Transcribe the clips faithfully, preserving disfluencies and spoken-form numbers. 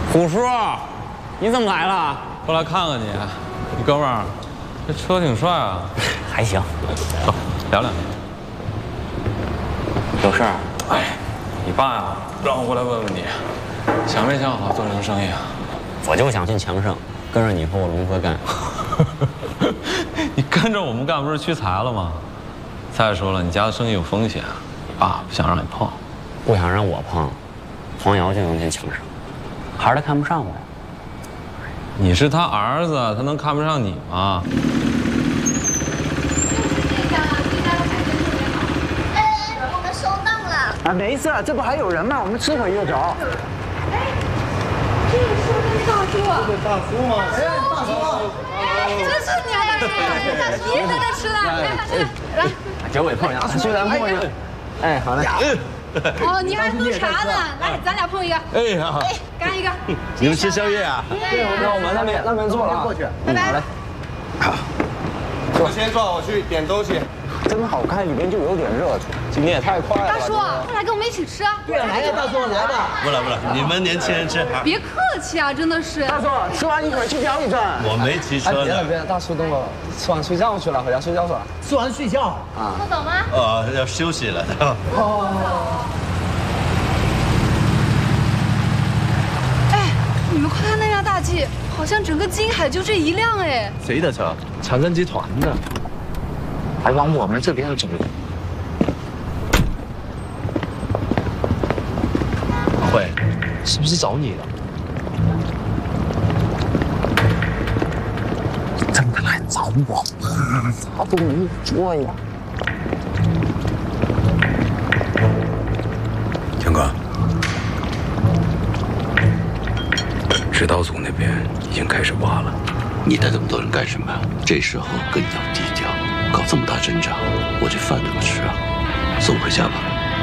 虎叔，你怎么来了？ 过来看看你，你哥们儿，这车挺帅啊。 还行， 走，聊聊。 有事儿？ 哎，你爸呀，让我过来问问你，想没想好做什么生意啊？ 我就想进强盛，跟着你和我龙哥干。 你跟着我们干不是屈才了吗？再说了，你家的生意有风险，你爸不想让你碰。 不想让我碰，黄瑶就能进强盛，还是他看不上我呀？ 你是他儿子，他能看不上你吗？ 我们收档了。 啊，没事，这不还有人吗？我们吃会就走。 哎，这个是不是大叔啊？ 这大叔吗？哎，大叔啊！ 哎，真是你啊，大叔！大叔，你也在这吃呢？来，大叔，来。 九尾碰一下， 虽然碰一下。哎，好嘞。 哦，你还喝茶呢？来，咱俩碰一个。 哎呀， 哎，干一个。 你们吃宵夜啊？ 对，那我们那边那边坐了，过去。 拜拜。 好嘞。 我先坐，我去点东西。 真好看，里面就有点热。今天也太快了。 大叔，快来跟我们一起吃啊！ 来呀，大叔来吧。 不了不了，你们年轻人吃。 别客气啊，真的是。 大叔，吃完一会儿去表演站。 我没骑车别了呢。 别了，大叔等我吃完睡觉去了，回家睡觉去了。吃完睡觉啊？ 不走吗？ 呃，要休息了。 哦。 哎，你们快看那辆大 G， 好像整个金海就这一辆哎。 谁的车？ 长征集团的，还往我们这边走。 会， 是不是找你的？真的来找我吗？他都没说呀。 强哥，指导组那边已经开始挖了。 你带这么多人干什么？这时候更要低调，搞这么大阵仗，我这饭怎么吃啊？送回家吧。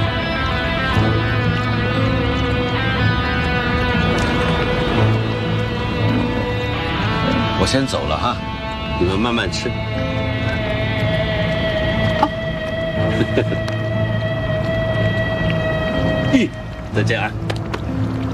我先走了哈，你们慢慢吃。好。咦，再见啊。